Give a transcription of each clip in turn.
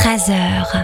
Fraser.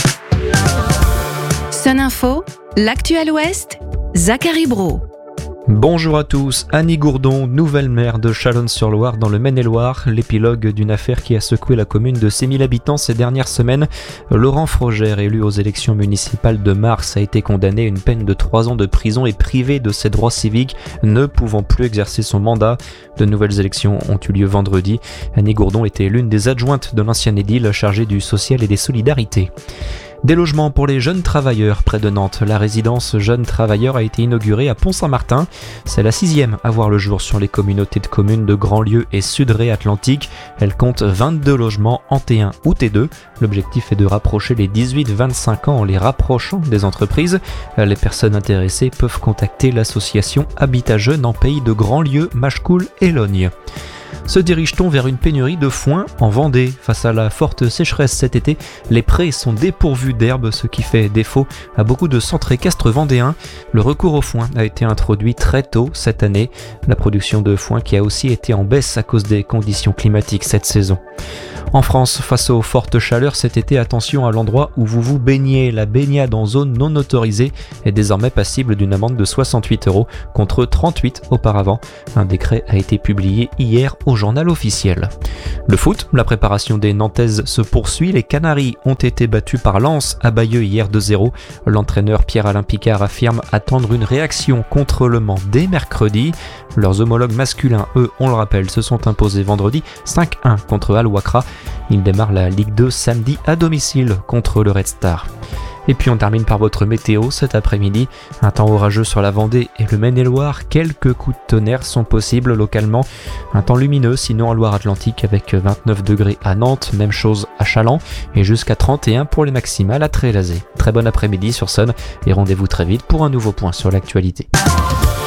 Sun Info, l'actu à l'Ouest, Zachary Brault. Bonjour à tous, Annie Gourdon, nouvelle maire de Chalonnes-sur-Loire dans le Maine-et-Loire, l'épilogue d'une affaire qui a secoué la commune de 6000 habitants ces dernières semaines. Laurent Frogère, élu aux élections municipales de mars, a été condamné à une peine de 3 ans de prison et privé de ses droits civiques, ne pouvant plus exercer son mandat. De nouvelles élections ont eu lieu vendredi. Annie Gourdon était l'une des adjointes de l'ancien édile chargée du social et des solidarités. Des logements pour les jeunes travailleurs près de Nantes. La résidence jeunes travailleurs a été inaugurée à Pont-Saint-Martin. C'est la 6e à voir le jour sur les communautés de communes de Grandlieu et Sudré-Atlantique. Elle compte 22 logements en T1 ou T2. L'objectif est de rapprocher les 18-25 ans en les rapprochant des entreprises. Les personnes intéressées peuvent contacter l'association Habitat Jeunes en pays de Grandlieu, Machecoul et Logne. Se dirige-t-on vers une pénurie de foin en Vendée ? Face à la forte sécheresse cet été, les prés sont dépourvus d'herbe, ce qui fait défaut à beaucoup de centres équestres vendéens. Le recours au foin a été introduit très tôt cette année. La production de foin qui a aussi été en baisse à cause des conditions climatiques cette saison. En France, face aux fortes chaleurs cet été, attention à l'endroit où vous vous baignez. La baignade en zone non autorisée est désormais passible d'une amende de 68 € contre 38 auparavant. Un décret a été publié hier au journal officiel. Le foot, la préparation des Nantaises se poursuit. Les Canaries ont été battus par Lens à Bayeux hier 2-0. L'entraîneur Pierre-Alain Picard affirme attendre une réaction contre le Mans dès mercredi. Leurs homologues masculins, eux, on le rappelle, se sont imposés vendredi 5-1 contre Al-Wakra. Ils démarrent la Ligue 2 samedi à domicile contre le Red Star. Et puis on termine par votre météo cet après-midi. Un temps orageux sur la Vendée et le Maine-et-Loire. Quelques coups de tonnerre sont possibles localement. Un temps lumineux sinon en Loire-Atlantique avec 29 degrés à Nantes. Même chose à Challans et jusqu'à 31 pour les maximales à Trélazé. Très bon après-midi sur Sun et rendez-vous très vite pour un nouveau point sur l'actualité.